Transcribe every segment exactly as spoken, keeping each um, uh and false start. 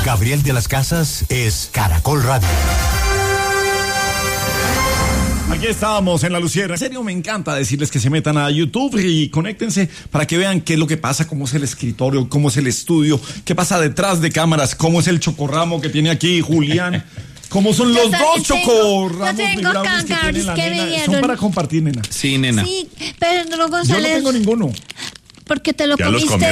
Gabriel de las Casas es Caracol Radio. Aquí estábamos en La Luciérnaga. En serio, me encanta decirles que se metan a YouTube y conéctense para que vean qué es lo que pasa, cómo es el escritorio, cómo es el estudio, qué pasa detrás de cámaras, cómo es el chocorramo que tiene aquí Julián, cómo son los dos chocorramos vibrables que tiene la que nena. vinieron. Son para compartir, nena. Sí, nena. Sí, pero no, González. Yo no tengo ninguno. Porque te lo ¿Ya los comiste.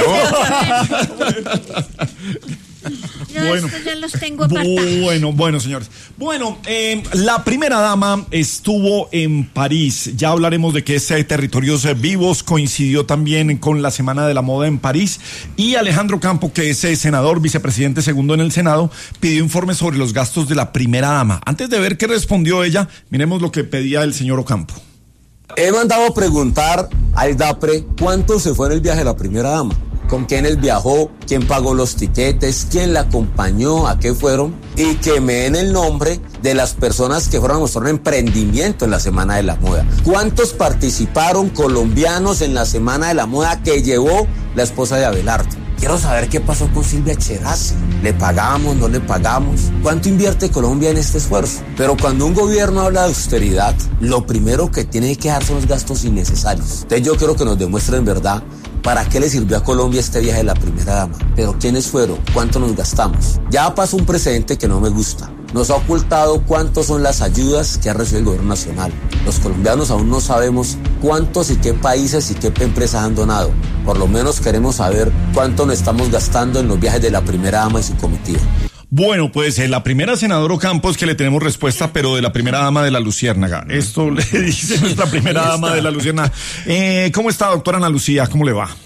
Yo Bueno. estos ya los tengo apartados. Bueno, bueno, señores. Bueno, eh, la primera dama estuvo en París. Ya hablaremos de que ese Territorios Vivos coincidió también con la Semana de la Moda en París. Y Alejandro Campo, que es senador, vicepresidente segundo en el Senado, pidió informes sobre los gastos de la primera dama. Antes de ver qué respondió ella, miremos lo que pedía el señor Ocampo. He mandado a preguntar al DAPRE cuánto se fue en el viaje de la primera dama, con quiénes viajó, quién pagó los tiquetes, quién la acompañó, a qué fueron, y que me den el nombre de las personas que fueron a mostrar un emprendimiento en la Semana de la Moda. ¿Cuántos participaron colombianos en la Semana de la Moda que llevó la esposa de Abelardo? Quiero saber qué pasó con Silvia Cherasi. ¿Le pagamos, no le pagamos? ¿Cuánto invierte Colombia en este esfuerzo? Pero cuando un gobierno habla de austeridad, lo primero que tiene que dar son los gastos innecesarios. Entonces yo quiero que nos demuestren en verdad para qué le sirvió a Colombia este viaje de la primera dama. Pero ¿quiénes fueron? ¿Cuánto nos gastamos? Ya pasó un precedente que no me gusta. Nos ha ocultado cuántos son las ayudas que ha recibido el gobierno nacional. Los colombianos aún no sabemos cuántos y qué países y qué empresas han donado. Por lo menos queremos saber cuánto nos estamos gastando en los viajes de la primera dama y su comitiva. Bueno, pues eh, la primera senadora Ocampo es que le tenemos respuesta, pero de la primera dama de La Luciérnaga. Esto le dice nuestra primera dama de La Luciérnaga. Eh, ¿Cómo está, doctora Ana Lucía? ¿Cómo le va?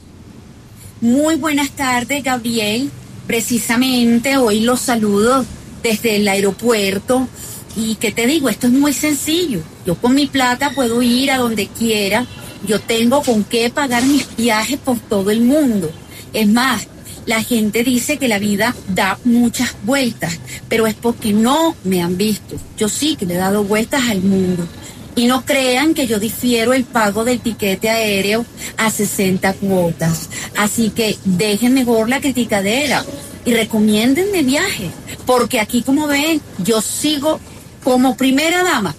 Muy buenas tardes, Gabriel. Precisamente hoy los saludo desde el aeropuerto. Y ¿qué te digo? Esto es muy sencillo. Yo con mi plata puedo ir a donde quiera. Yo tengo con qué pagar mis viajes por todo el mundo. Es más, la gente dice que la vida da muchas vueltas, pero es porque no me han visto. Yo sí que le he dado vueltas al mundo. Y no crean que yo difiero el pago del tiquete aéreo a sesenta cuotas. Así que dejen mejor la criticadera y recomiéndenme viajes. Porque aquí, como ven, yo sigo como primera dama